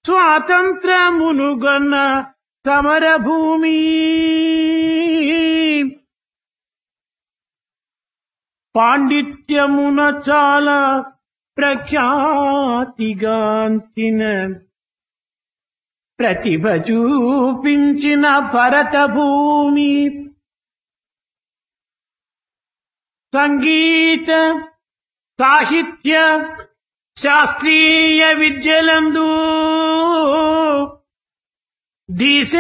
స్వాతంత్రమునుగొన్న సమరభూమి పాండిత్యమున చాలా ప్రఖ్యాతిగాంచిన ప్రతిభ చూపించిన భరత భూమి సంగీత సాహిత్య శాస్త్రీయ విద్యలందు